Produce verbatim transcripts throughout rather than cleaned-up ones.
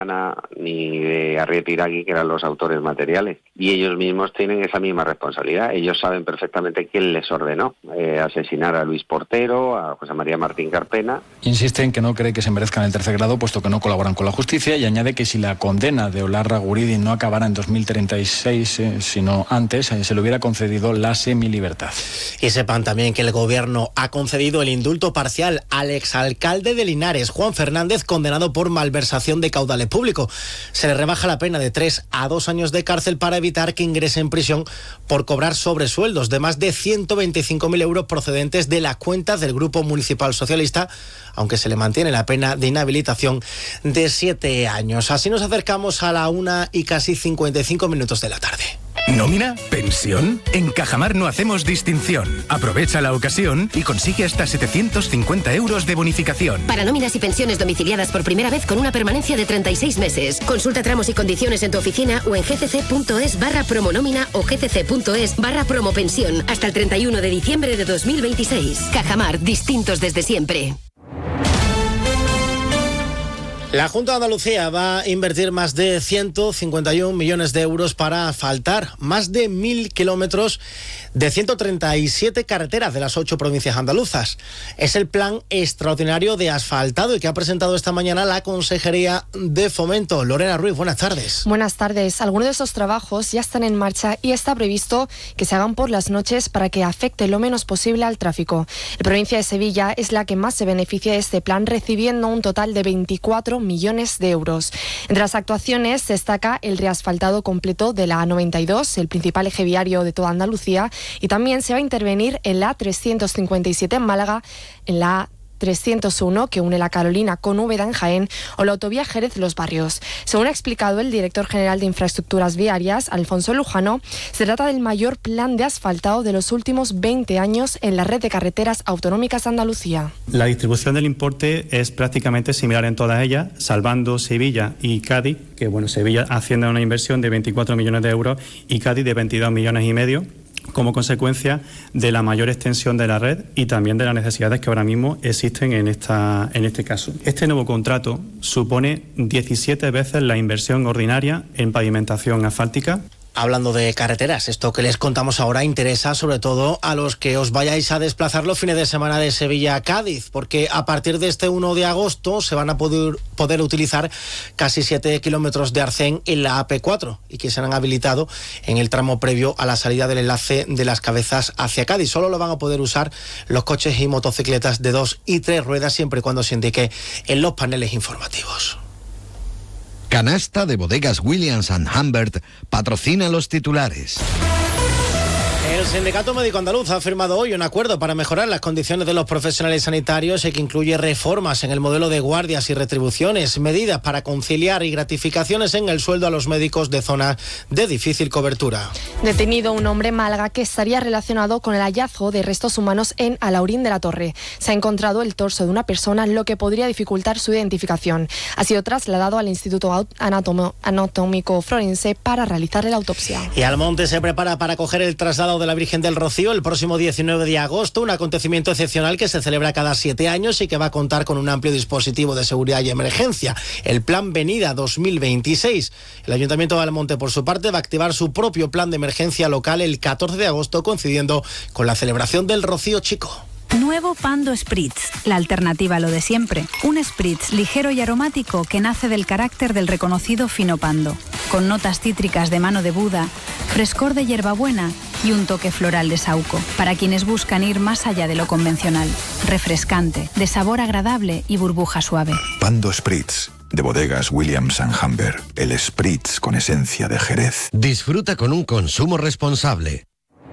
ni de Arrieta Iragui, que eran los autores materiales. Y ellos mismos tienen esa misma responsabilidad. Ellos saben perfectamente quién les ordenó eh, asesinar a Luis Portero, a José María Martín Carpena. Insiste en que no cree que se merezcan el tercer grado, puesto que no colaboran con la justicia, y añade que si la condena de Olarra Guridi no acabara en dos mil treinta y seis, eh, sino antes, eh, se le hubiera concedido la semilibertad. Y sepan también que el gobierno ha concedido el indulto parcial al exalcalde de Linares, Juan Fernández, condenado por malversación de caudales públicos. Se le rebaja la pena de tres a dos años de cárcel para evitar que ingrese en prisión por cobrar sobresueldos de más de ciento veinticinco mil euros procedentes de las cuentas del Grupo Municipal Socialista, aunque se le mantiene la pena de inhabilitación de siete años. Así nos acercamos a la una y casi cincuenta y cinco minutos de la tarde. ¿Nómina? ¿Pensión? En Cajamar no hacemos distinción. Aprovecha la ocasión y consigue hasta setecientos cincuenta euros de bonificación. Para nóminas y pensiones domiciliadas por primera vez con una permanencia de treinta y seis meses. Consulta tramos y condiciones en tu oficina o en gcc.es barra promonómina o gcc.es barra promopensión hasta el treinta y uno de diciembre de dos mil veintiséis. Cajamar, distintos desde siempre. La Junta de Andalucía va a invertir más de ciento cincuenta y un millones de euros para asfaltar más de mil kilómetros de ciento treinta y siete carreteras de las ocho provincias andaluzas. Es el plan extraordinario de asfaltado y que ha presentado esta mañana la Consejería de Fomento. Lorena Ruiz, buenas tardes. Buenas tardes. Algunos de esos trabajos ya están en marcha y está previsto que se hagan por las noches para que afecte lo menos posible al tráfico. La provincia de Sevilla es la que más se beneficia de este plan, recibiendo un total de veinticuatro millones de euros. Entre las actuaciones destaca el reasfaltado completo de la A noventa y dos, el principal eje viario de toda Andalucía, y también se va a intervenir en la trescientos cincuenta y siete en Málaga, en la trescientos uno que une la Carolina con Úbeda en Jaén o la autovía Jerez-Los Barrios. Según ha explicado el director general de Infraestructuras Viarias, Alfonso Lujano, se trata del mayor plan de asfaltado de los últimos veinte años en la red de carreteras autonómicas de Andalucía. La distribución del importe es prácticamente similar en todas ellas, salvando Sevilla y Cádiz, que bueno, Sevilla haciendo una inversión de veinticuatro millones de euros y Cádiz de veintidós millones y medio, como consecuencia de la mayor extensión de la red y también de las necesidades que ahora mismo existen en, esta, en este caso. Este nuevo contrato supone diecisiete veces la inversión ordinaria en pavimentación asfáltica. Hablando de carreteras, esto que les contamos ahora interesa sobre todo a los que os vayáis a desplazar los fines de semana de Sevilla a Cádiz, porque a partir de este uno de agosto se van a poder, poder utilizar casi siete kilómetros de arcén en la A P cuatro y que serán habilitado en el tramo previo a la salida del enlace de Las Cabezas hacia Cádiz. Solo lo van a poder usar los coches y motocicletas de dos y tres ruedas siempre y cuando se indique en los paneles informativos. Canasta de Bodegas Williams and Humbert patrocina los titulares. El Sindicato Médico Andaluz ha firmado hoy un acuerdo para mejorar las condiciones de los profesionales sanitarios y que incluye reformas en el modelo de guardias y retribuciones, medidas para conciliar y gratificaciones en el sueldo a los médicos de zonas de difícil cobertura. Detenido un hombre en Málaga que estaría relacionado con el hallazgo de restos humanos en Alaurín de la Torre. Se ha encontrado el torso de una persona, lo que podría dificultar su identificación. Ha sido trasladado al Instituto Anatómico Anatómico Forense para realizar la autopsia. Y Almonte se prepara para acoger el traslado de la Virgen del Rocío el próximo diecinueve de agosto, un acontecimiento excepcional que se celebra cada siete años y que va a contar con un amplio dispositivo de seguridad y emergencia, el Plan Venida dos mil veintiséis. El Ayuntamiento de Almonte, por su parte, va a activar su propio plan de emergencia local el catorce de agosto, coincidiendo con la celebración del Rocío Chico. Nuevo Pando Spritz, la alternativa a lo de siempre. Un Spritz ligero y aromático que nace del carácter del reconocido fino Pando, con notas cítricas de mano de Buda, frescor de hierbabuena y un toque floral de saúco, para quienes buscan ir más allá de lo convencional. Refrescante, de sabor agradable y burbuja suave. Pando Spritz, de Bodegas Williams and Humbert, el Spritz con esencia de Jerez. Disfruta con un consumo responsable.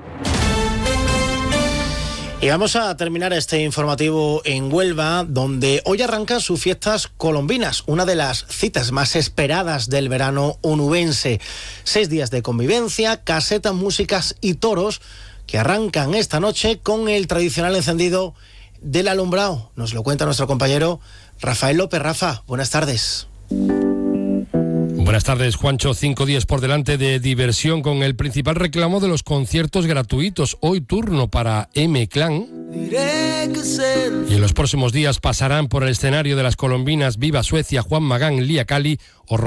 Y vamos a terminar este informativo en Huelva, donde hoy arrancan sus fiestas colombinas, una de las citas más esperadas del verano onubense. Seis días de convivencia, casetas, músicas y toros que arrancan esta noche con el tradicional encendido del alumbrado. Nos lo cuenta nuestro compañero Rafael López. Rafa, buenas tardes. Buenas Buenas tardes, Juancho. Cinco días por delante de diversión con el principal reclamo de los conciertos gratuitos. Hoy turno para M-Clan. Y en los próximos días pasarán por el escenario de las colombinas Viva Suecia, Juan Magán, Lía Cali o